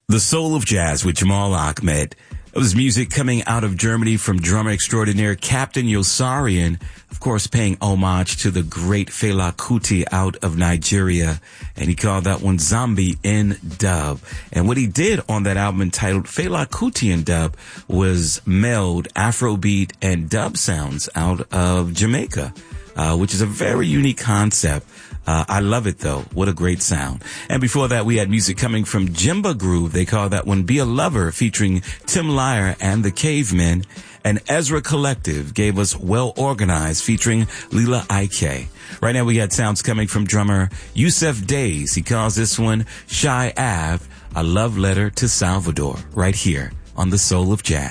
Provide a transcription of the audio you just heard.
The Soul of Jazz with Jamal Ahmed. It was music coming out of Germany from drummer extraordinaire Captain Yosarian, of course paying homage to the great Fela Kuti out of Nigeria. And he called that one Zombie in Dub. And what he did on that album entitled Fela Kuti in Dub was meld Afrobeat and dub sounds out of Jamaica, which is a very unique concept. I love it though. What a great sound. And before that, we had music coming from Jimba Groove. They call that one Be a Lover, featuring Tim Lyer and the Cavemen. And Ezra Collective gave us Well Organized, featuring Lila Ike. Right now we got sounds coming from drummer Yusef Days. He calls this one Shy Ave, a love letter to Salvador, right here on The Soul of Jazz.